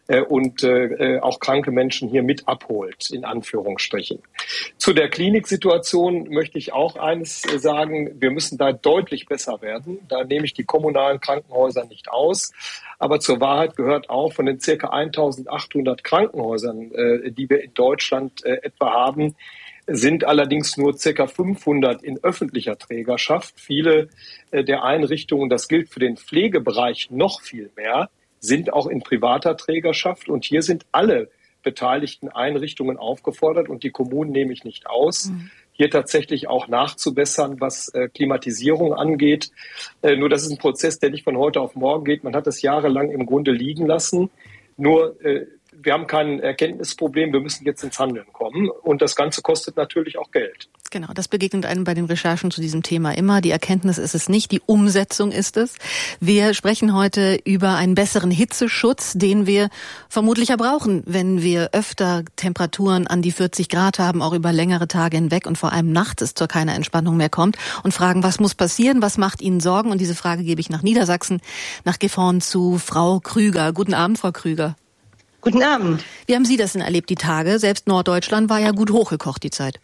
und auch kranke Menschen hier mit abholt, in Anführungsstrichen. Zu der Kliniksituation möchte ich auch eines sagen. Wir müssen da deutlich besser werden. Da nehme ich die kommunalen Krankenhäuser nicht aus. Aber zur Wahrheit gehört auch, von den circa eintausendachthundert Krankenhäusern, die wir in Deutschland etwa haben, sind allerdings nur circa fünfhundert in öffentlicher Trägerschaft. Viele der Einrichtungen, das gilt für den Pflegebereich noch viel mehr, sind auch in privater Trägerschaft. Und hier sind alle beteiligten Einrichtungen aufgefordert, und die Kommunen nehme ich nicht aus, mhm. hier tatsächlich auch nachzubessern, was äh, Klimatisierung angeht. Äh, nur das ist ein Prozess, der nicht von heute auf morgen geht. Man hat es jahrelang im Grunde liegen lassen. Nur äh, wir haben kein Erkenntnisproblem, wir müssen jetzt ins Handeln kommen. Und das Ganze kostet natürlich auch Geld. Genau, das begegnet einem bei den Recherchen zu diesem Thema immer. Die Erkenntnis ist es nicht, die Umsetzung ist es. Wir sprechen heute über einen besseren Hitzeschutz, den wir vermutlich ja brauchen, wenn wir öfter Temperaturen an die vierzig Grad haben, auch über längere Tage hinweg und vor allem nachts es zu keiner Entspannung mehr kommt, und fragen, was muss passieren, was macht Ihnen Sorgen? Und diese Frage gebe ich nach Niedersachsen, nach Gifhorn zu Frau Krüger. Guten Abend, Frau Krüger. Guten Abend. Wie haben Sie das denn erlebt, die Tage? Selbst Norddeutschland war ja gut hochgekocht, die Zeit.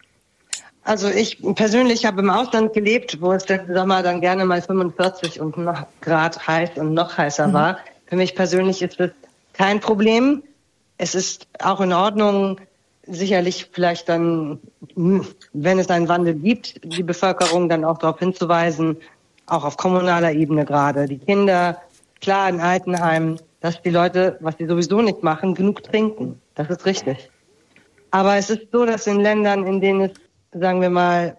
Also ich persönlich habe im Ausland gelebt, wo es letzten Sommer dann gerne mal fünfundvierzig und noch Grad heiß und noch heißer mhm. war. Für mich persönlich ist das kein Problem. Es ist auch in Ordnung, sicherlich vielleicht dann, wenn es einen Wandel gibt, die Bevölkerung dann auch darauf hinzuweisen, auch auf kommunaler Ebene gerade. Die Kinder, klar in Altenheimen, dass die Leute, was sie sowieso nicht machen, genug trinken. Das ist richtig. Aber es ist so, dass in Ländern, in denen es, sagen wir mal,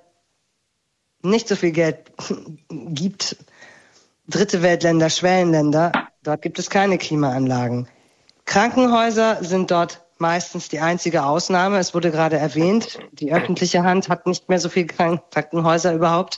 nicht so viel Geld gibt, dritte Weltländer, Schwellenländer, dort gibt es keine Klimaanlagen. Krankenhäuser sind dort meistens die einzige Ausnahme. Es wurde gerade erwähnt, die öffentliche Hand hat nicht mehr so viele Krankenhäuser überhaupt.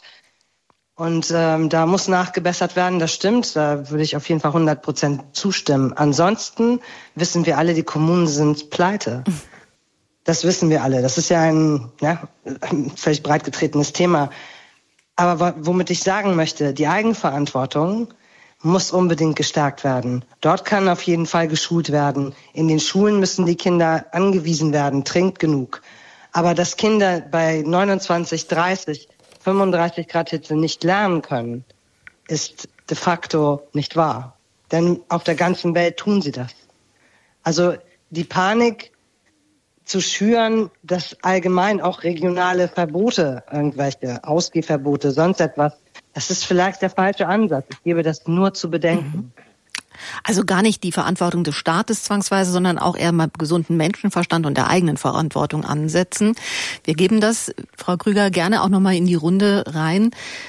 Und ähm, da muss nachgebessert werden, das stimmt. Da würde ich auf jeden Fall hundert Prozent zustimmen. Ansonsten wissen wir alle, die Kommunen sind pleite. Das wissen wir alle. Das ist ja ein, ja, ein völlig breit getretenes Thema. Aber womit ich sagen möchte, die Eigenverantwortung muss unbedingt gestärkt werden. Dort kann auf jeden Fall geschult werden. In den Schulen müssen die Kinder angewiesen werden, trinkt genug. Aber dass Kinder bei neunundzwanzig, dreißig, fünfunddreißig Grad Hitze nicht lernen können, ist de facto nicht wahr. Denn auf der ganzen Welt tun sie das. Also die Panik zu schüren, dass allgemein auch regionale Verbote, irgendwelche Ausgehverbote, sonst etwas, das ist vielleicht der falsche Ansatz. Ich gebe das nur zu bedenken. Also gar nicht die Verantwortung des Staates zwangsweise, sondern auch eher mal gesunden Menschenverstand und der eigenen Verantwortung ansetzen. Wir geben das, Frau Krüger, gerne auch nochmal in die Runde rein.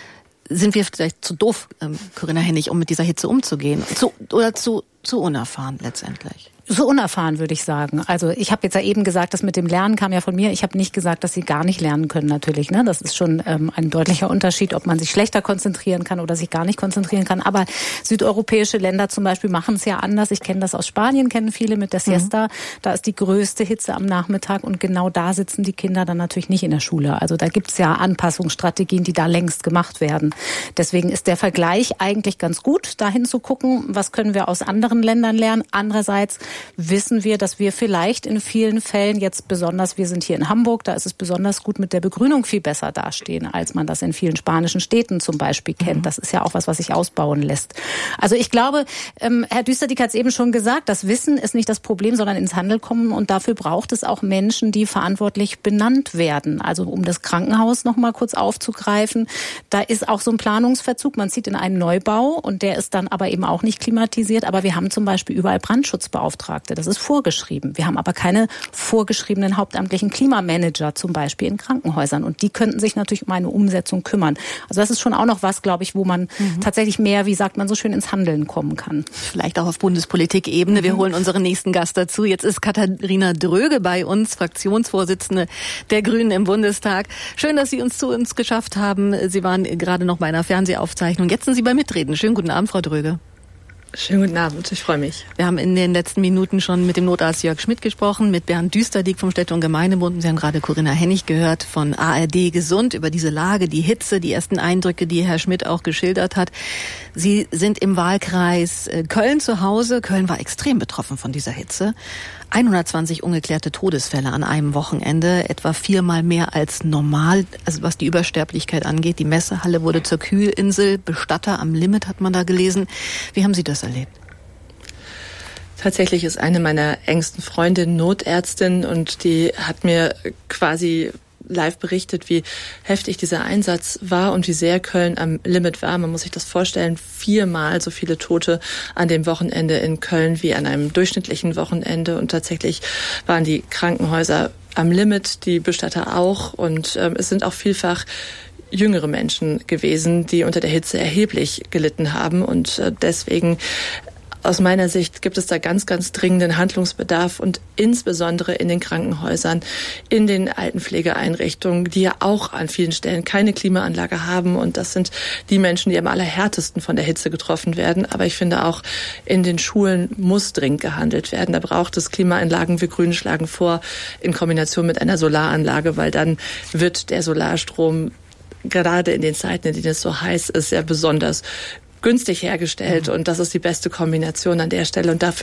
Sind wir vielleicht zu doof, ähm, Corinna Hennig, um mit dieser Hitze umzugehen? Zu, oder zu, zu unerfahren letztendlich? So unerfahren, würde ich sagen. Also ich habe jetzt ja eben gesagt, das mit dem Lernen kam ja von mir. Ich habe nicht gesagt, dass sie gar nicht lernen können natürlich. Ne? Das ist schon ähm, ein deutlicher Unterschied, ob man sich schlechter konzentrieren kann oder sich gar nicht konzentrieren kann. Aber südeuropäische Länder zum Beispiel machen es ja anders. Ich kenne das aus Spanien, kennen viele mit der Siesta. Mhm. Da ist die größte Hitze am Nachmittag und genau da sitzen die Kinder dann natürlich nicht in der Schule. Also da gibt's ja Anpassungsstrategien, die da längst gemacht werden. Deswegen ist der Vergleich eigentlich ganz gut, dahin zu gucken, was können wir aus anderen Ländern lernen. Andererseits wissen wir, dass wir vielleicht in vielen Fällen jetzt besonders, wir sind hier in Hamburg, da ist es besonders gut mit der Begrünung viel besser dastehen, als man das in vielen spanischen Städten zum Beispiel kennt. Das ist ja auch was, was sich ausbauen lässt. Also ich glaube, ähm, Herr Düsterdick hat es eben schon gesagt, das Wissen ist nicht das Problem, sondern ins Handeln kommen und dafür braucht es auch Menschen, die verantwortlich benannt werden. Also um das Krankenhaus noch mal kurz aufzugreifen, da ist auch so ein Planungsverzug. Man zieht in einen Neubau und der ist dann aber eben auch nicht klimatisiert, aber wir haben zum Beispiel überall Brandschutzbeauftragte. Das ist vorgeschrieben. Wir haben aber keine vorgeschriebenen hauptamtlichen Klimamanager zum Beispiel in Krankenhäusern. Und die könnten sich natürlich um eine Umsetzung kümmern. Also das ist schon auch noch was, glaube ich, wo man mhm. tatsächlich mehr, wie sagt man so schön, ins Handeln kommen kann. Vielleicht auch auf Bundespolitik-Ebene. Mhm. Wir holen unseren nächsten Gast dazu. Jetzt ist Katharina Dröge bei uns, Fraktionsvorsitzende der Grünen im Bundestag. Schön, dass Sie uns zu uns geschafft haben. Sie waren gerade noch bei einer Fernsehaufzeichnung. Jetzt sind Sie beim Mitreden. Schönen guten Abend, Frau Dröge. Schönen guten Abend, ich freue mich. Wir haben in den letzten Minuten schon mit dem Notarzt Jörg Schmidt gesprochen, mit Bernd Düsterdick vom Städte- und Gemeindebund. Sie haben gerade Corinna Hennig gehört von A R D Gesund über diese Lage, die Hitze, die ersten Eindrücke, die Herr Schmidt auch geschildert hat. Sie sind im Wahlkreis Köln zu Hause. Köln war extrem betroffen von dieser Hitze. hundertzwanzig ungeklärte Todesfälle an einem Wochenende, etwa viermal mehr als normal, also was die Übersterblichkeit angeht. Die Messehalle wurde zur Kühlinsel, Bestatter am Limit hat man da gelesen. Wie haben Sie das erlebt? Tatsächlich ist eine meiner engsten Freundinnen Notärztin und die hat mir quasi live berichtet, wie heftig dieser Einsatz war und wie sehr Köln am Limit war. Man muss sich das vorstellen, viermal so viele Tote an dem Wochenende in Köln wie an einem durchschnittlichen Wochenende. Und tatsächlich waren die Krankenhäuser am Limit, die Bestatter auch. Und ähm, es sind auch vielfach jüngere Menschen gewesen, die unter der Hitze erheblich gelitten haben. Und äh, deswegen aus meiner Sicht gibt es da ganz, ganz dringenden Handlungsbedarf und insbesondere in den Krankenhäusern, in den Altenpflegeeinrichtungen, die ja auch an vielen Stellen keine Klimaanlage haben. Und das sind die Menschen, die am allerhärtesten von der Hitze getroffen werden. Aber ich finde auch, in den Schulen muss dringend gehandelt werden. Da braucht es Klimaanlagen. Wir Grüne schlagen vor, in Kombination mit einer Solaranlage, weil dann wird der Solarstrom gerade in den Zeiten, in denen es so heiß ist, ja besonders günstig hergestellt und das ist die beste Kombination an der Stelle und dafür